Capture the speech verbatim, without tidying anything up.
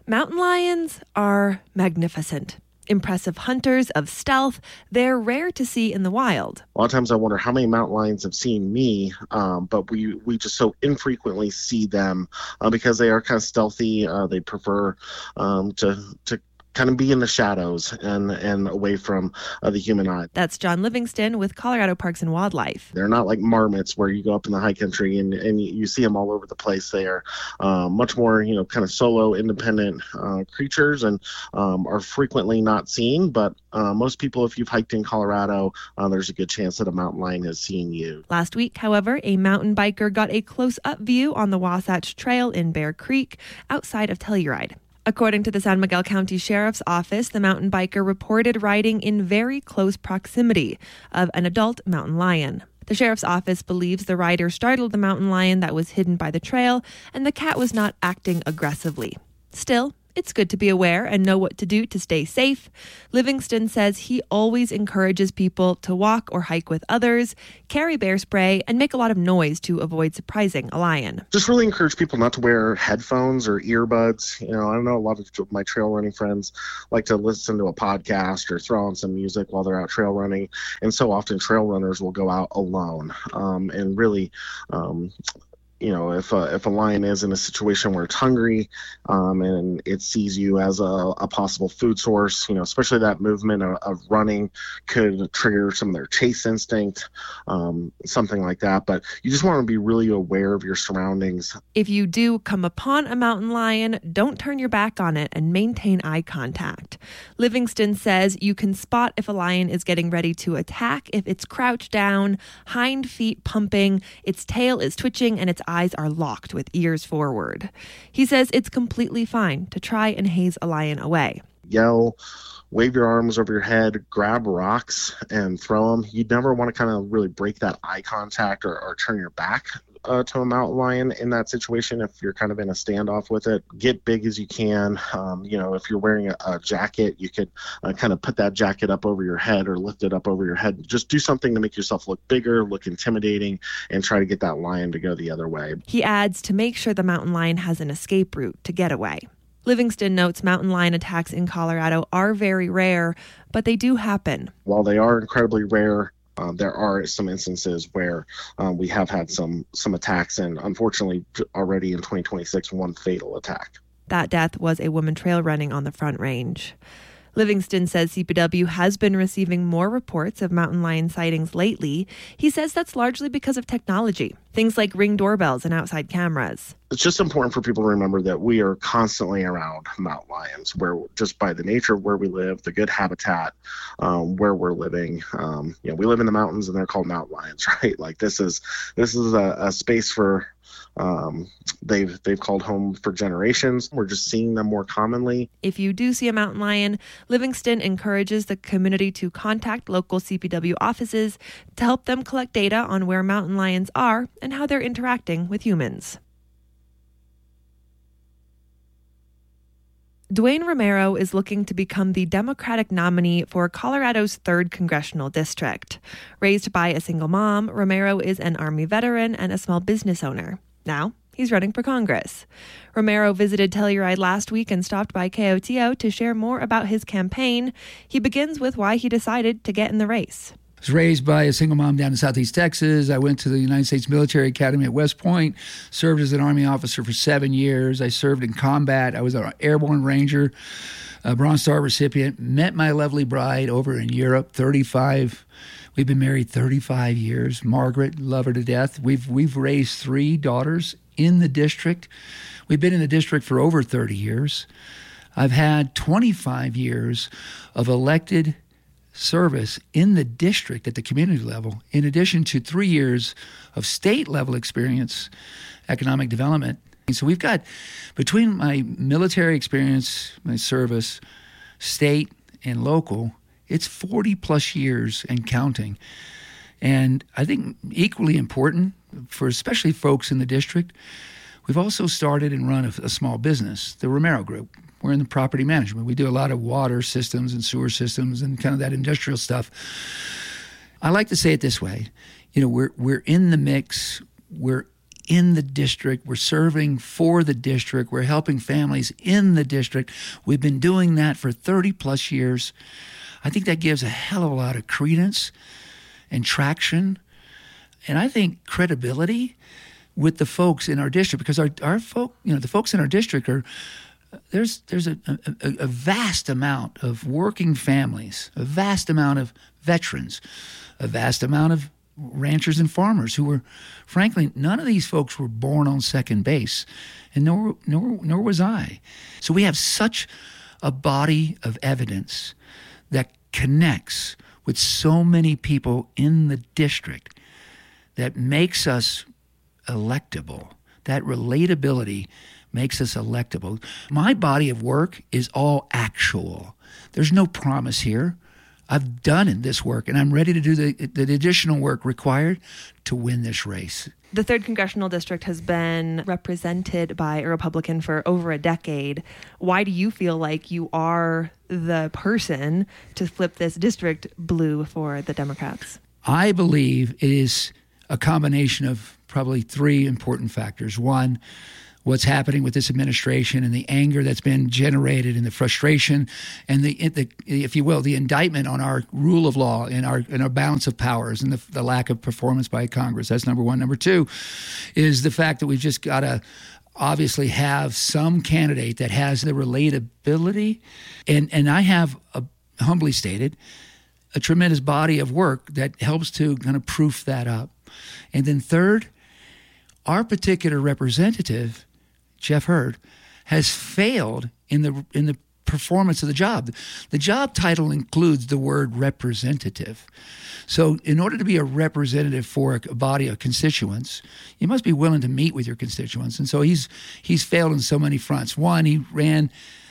Mountain lions are magnificent. Impressive hunters of stealth, they're rare to see in the wild. A lot of times I wonder how many mountain lions have seen me, um, but we, we just so infrequently see them uh, because they are kind of stealthy. Uh, they prefer um, to to kind of be in the shadows and, and away from uh, the human eye. That's John Livingston with Colorado Parks and Wildlife. They're not like marmots where you go up in the high country and, and you see them all over the place. They are uh, much more, you know, kind of solo, independent uh, creatures and um, are frequently not seen. But uh, most people, if you've hiked in Colorado, uh, there's a good chance that a mountain lion has seen you. Last week, however, a mountain biker got a close-up view on the Wasatch Trail in Bear Creek outside of Telluride. According to the San Miguel County Sheriff's Office, the mountain biker reported riding in very close proximity of an adult mountain lion. The sheriff's office believes the rider startled the mountain lion that was hidden by the trail, and the cat was not acting aggressively. Still, it's good to be aware and know what to do to stay safe. Livingston says he always encourages people to walk or hike with others, carry bear spray, and make a lot of noise to avoid surprising a lion. Just really encourage people not to wear headphones or earbuds. You know, I know a lot of my trail running friends like to listen to a podcast or throw on some music while they're out trail running. And so often trail runners will go out alone um, and really... Um, You know, if a, if a lion is in a situation where it's hungry um, and it sees you as a, a possible food source, you know, especially that movement of, of running could trigger some of their chase instinct, um, something like that. But you just want to be really aware of your surroundings. If you do come upon a mountain lion, don't turn your back on it and maintain eye contact. Livingston says you can spot if a lion is getting ready to attack if it's crouched down, hind feet pumping, its tail is twitching, and its eyes are locked with ears forward. He says it's completely fine to try and haze a lion away. Yell, wave your arms over your head, grab rocks and throw them. You'd never want to kind of really break that eye contact or, or turn your back uh, to a mountain lion in that situation if you're kind of in a standoff with it. Get big as you can. Um, you know, if you're wearing a, a jacket, you could uh, kind of put that jacket up over your head or lift it up over your head. Just do something to make yourself look bigger, look intimidating, and try to get that lion to go the other way. He adds to make sure the mountain lion has an escape route to get away. Livingston notes mountain lion attacks in Colorado are very rare, but they do happen. While they are incredibly rare, uh, there are some instances where uh, we have had some some attacks, and unfortunately already in twenty twenty-six, one fatal attack. That death was a woman trail running on the Front Range. Livingston says C P W has been receiving more reports of mountain lion sightings lately. He says that's largely because of technology, things like Ring doorbells and outside cameras. It's just important for people to remember that we are constantly around mountain lions, where just by the nature of where we live, the good habitat, um, where we're living, um, you know, we live in the mountains and they're called mountain lions, right? Like this is this is a, a space for um, they've they've called home for generations. We're just seeing them more commonly. If you do see a mountain lion, Livingston encourages the community to contact local C P W offices to help them collect data on where mountain lions are and how they're interacting with humans. Dwayne Romero is looking to become the Democratic nominee for Colorado's third congressional district. Raised by a single mom, Romero is an Army veteran and a small business owner. Now, he's running for Congress. Romero visited Telluride last week and stopped by K O T O to share more about his campaign. He begins with why he decided to get in the race. I was raised by a single mom down in Southeast Texas. I went to the United States Military Academy at West Point, served as an Army officer for seven years. I served in combat. I was an airborne ranger, a Bronze Star recipient, met my lovely bride over in Europe, thirty-five. We've been married thirty-five years. Margaret, love her to death. We've, we've raised three daughters in the district. We've been in the district for over thirty years. I've had twenty-five years of elected service in the district at the community level, in addition to three years of state-level experience, economic development. And so we've got, between my military experience, my service, state and local, it's forty-plus years and counting. And I think equally important for especially folks in the district, we've also started and run a, a small business, the Romero Group. We're in the property management. We do a lot of water systems and sewer systems and kind of that industrial stuff. I like to say it this way. You know, we're we're in the mix. We're in the district. We're serving for the district. We're helping families in the district. We've been doing that for thirty plus years. I think that gives a hell of a lot of credence and traction, and I think credibility with the folks in our district, because our our folk, you know, the folks in our district are there's there's a, a, a vast amount of working families, a vast amount of veterans, a vast amount of ranchers and farmers who were, frankly, none of these folks were born on second base, and nor nor nor was I. So we have such a body of evidence that connects with so many people in the district that makes us electable. That relatability makes us electable. My body of work is all actual. There's no promise here. I've done in this work, and I'm ready to do the, the additional work required to win this race. The third Congressional District has been represented by a Republican for over a decade. Why do you feel like you are the person to flip this district blue for the Democrats? I believe it is a combination of probably three important factors. One, what's happening with this administration and the anger that's been generated and the frustration and the, the if you will, the indictment on our rule of law and our and our balance of powers and the, the lack of performance by Congress. That's number one. Number two is the fact that we've just got to obviously have some candidate that has the relatability. And, and I have, a, humbly stated, a tremendous body of work that helps to kind of proof that up. And then third, our particular representative, Jeff Hurd, has failed in the in the performance of the job. The job title includes the word representative. So in order to be a representative for a body of constituents, you must be willing to meet with your constituents. And so he's he's failed on so many fronts. One, he ran